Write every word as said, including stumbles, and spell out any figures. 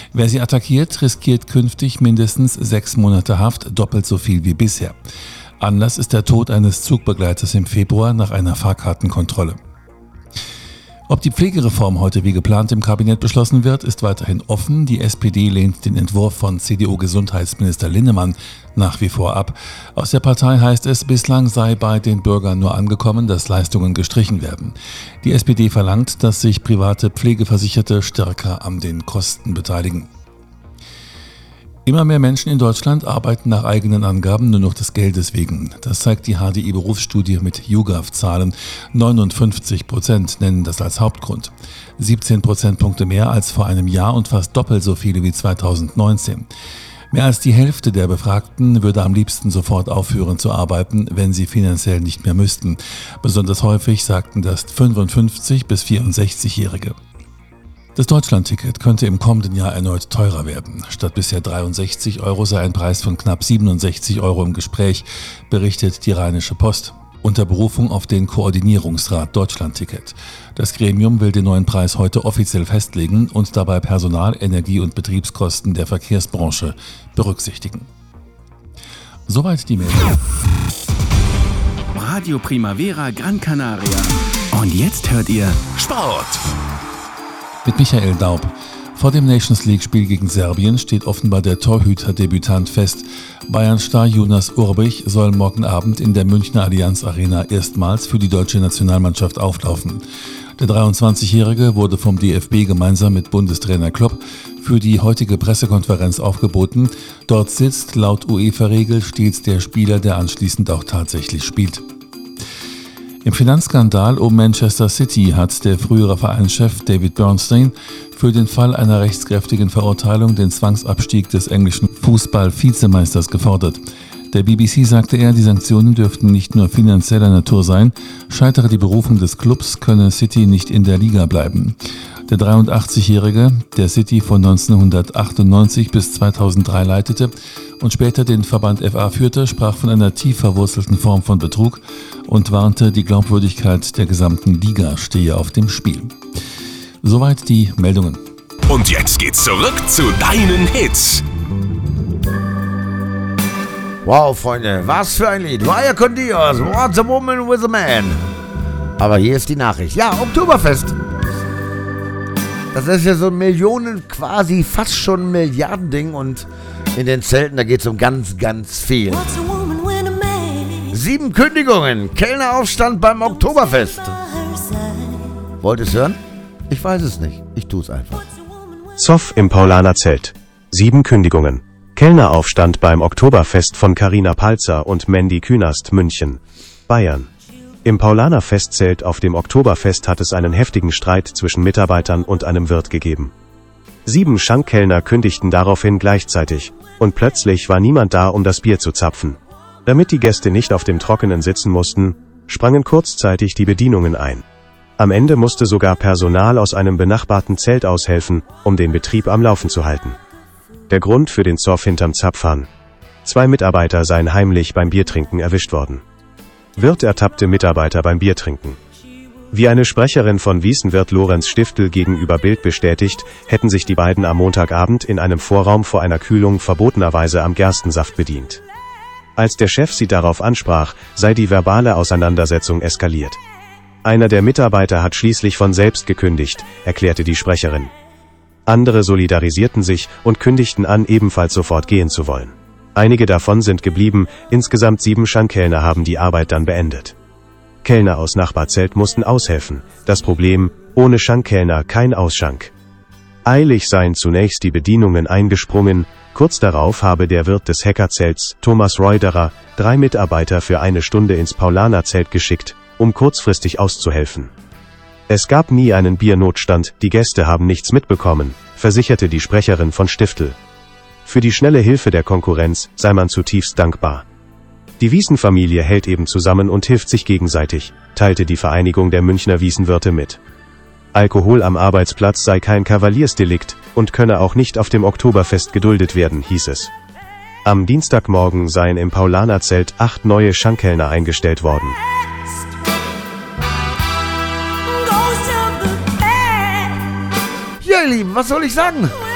Wer sie attackiert, riskiert künftig mindestens sechs Monate Haft, doppelt so viel wie bisher. Anlass ist der Tod eines Zugbegleiters im Februar nach einer Fahrkartenkontrolle. Ob die Pflegereform heute wie geplant im Kabinett beschlossen wird, ist weiterhin offen. Die S P D lehnt den Entwurf von C D U-Gesundheitsminister Linnemann nach wie vor ab. Aus der Partei heißt es, bislang sei bei den Bürgern nur angekommen, dass Leistungen gestrichen werden. Die S P D verlangt, dass sich private Pflegeversicherte stärker an den Kosten beteiligen. Immer mehr Menschen in Deutschland arbeiten nach eigenen Angaben nur noch des Geldes wegen. Das zeigt die H D I-Berufsstudie mit YouGov-Zahlen. neunundfünfzig Prozent nennen das als Hauptgrund. siebzehn Prozentpunkte mehr als vor einem Jahr und fast doppelt so viele wie zweitausendneunzehn. Mehr als die Hälfte der Befragten würde am liebsten sofort aufhören zu arbeiten, wenn sie finanziell nicht mehr müssten. Besonders häufig sagten das fünfundfünfzig- bis vierundsechzigjährige. Das Deutschlandticket könnte im kommenden Jahr erneut teurer werden. Statt bisher dreiundsechzig Euro sei ein Preis von knapp siebenundsechzig Euro im Gespräch, berichtet die Rheinische Post. Unter Berufung auf den Koordinierungsrat Deutschlandticket. Das Gremium will den neuen Preis heute offiziell festlegen und dabei Personal-, Energie- und Betriebskosten der Verkehrsbranche berücksichtigen. Soweit die Meldung. Radio Primavera Gran Canaria. Und jetzt hört ihr Sport. Mit Michael Daub. Vor dem Nations-League-Spiel gegen Serbien steht offenbar der Torhüter-Debütant fest. Bayern-Star Jonas Urbich soll morgen Abend in der Münchner Allianz Arena erstmals für die deutsche Nationalmannschaft auflaufen. Der dreiundzwanzigjährige wurde vom D F B gemeinsam mit Bundestrainer Klopp für die heutige Pressekonferenz aufgeboten. Dort sitzt laut UEFA-Regel stets der Spieler, der anschließend auch tatsächlich spielt. Im Finanzskandal um Manchester City hat der frühere Vereinschef David Bernstein für den Fall einer rechtskräftigen Verurteilung den Zwangsabstieg des englischen Fußball-Vizemeisters gefordert. Der B B C sagte er, die Sanktionen dürften nicht nur finanzieller Natur sein, scheitere die Berufung des Clubs, könne City nicht in der Liga bleiben. Der dreiundachtzigjährige, der City von neunzehnhundertachtundneunzig bis zweitausenddrei leitete und später den Verband F A führte, sprach von einer tief verwurzelten Form von Betrug und warnte, die Glaubwürdigkeit der gesamten Liga stehe auf dem Spiel. Soweit die Meldungen. Und jetzt geht's zurück zu deinen Hits. Wow, Freunde, was für ein Lied. Vaya con Dios, What's a Woman with a Man. Aber hier ist die Nachricht. Ja, Oktoberfest. Das ist ja so ein Millionen, quasi fast schon Milliardending und in den Zelten, da geht es um ganz, ganz viel. Sieben Kündigungen, Kellneraufstand beim Oktoberfest. Wollt ihr es hören? Ich weiß es nicht, ich tue es einfach. Zoff im Paulaner-Zelt. Sieben Kündigungen. Kellneraufstand beim Oktoberfest von Carina Palzer und Mandy Künast, München, Bayern. Im Paulaner Festzelt auf dem Oktoberfest hat es einen heftigen Streit zwischen Mitarbeitern und einem Wirt gegeben. Sieben Schankkellner kündigten daraufhin gleichzeitig, und plötzlich war niemand da, um das Bier zu zapfen. Damit die Gäste nicht auf dem Trockenen sitzen mussten, sprangen kurzzeitig die Bedienungen ein. Am Ende musste sogar Personal aus einem benachbarten Zelt aushelfen, um den Betrieb am Laufen zu halten. Der Grund für den Zoff hinterm Zapfhahn: Zwei Mitarbeiter seien heimlich beim Biertrinken erwischt worden. Wirt ertappte Mitarbeiter beim Biertrinken. Wie eine Sprecherin von Wiesenwirt Lorenz Stiftel gegenüber Bild bestätigt, hätten sich die beiden am Montagabend in einem Vorraum vor einer Kühlung verbotenerweise am Gerstensaft bedient. Als der Chef sie darauf ansprach, sei die verbale Auseinandersetzung eskaliert. Einer der Mitarbeiter hat schließlich von selbst gekündigt, erklärte die Sprecherin. Andere solidarisierten sich und kündigten an, ebenfalls sofort gehen zu wollen. Einige davon sind geblieben, insgesamt sieben Schankkellner haben die Arbeit dann beendet. Kellner aus Nachbarzelt mussten aushelfen. Das Problem: ohne Schankkellner kein Ausschank. Eilig seien zunächst die Bedienungen eingesprungen, kurz darauf habe der Wirt des Hackerzelts, Thomas Reuderer, drei Mitarbeiter für eine Stunde ins Paulaner-Zelt geschickt, um kurzfristig auszuhelfen. Es gab nie einen Biernotstand, die Gäste haben nichts mitbekommen, versicherte die Sprecherin von Stiftel. Für die schnelle Hilfe der Konkurrenz sei man zutiefst dankbar. Die Wiesenfamilie hält eben zusammen und hilft sich gegenseitig, teilte die Vereinigung der Münchner Wiesenwirte mit. Alkohol am Arbeitsplatz sei kein Kavaliersdelikt und könne auch nicht auf dem Oktoberfest geduldet werden, hieß es. Am Dienstagmorgen seien im Paulaner-Zelt acht neue Schankkellner eingestellt worden. Ja, ihr Lieben, was soll ich sagen?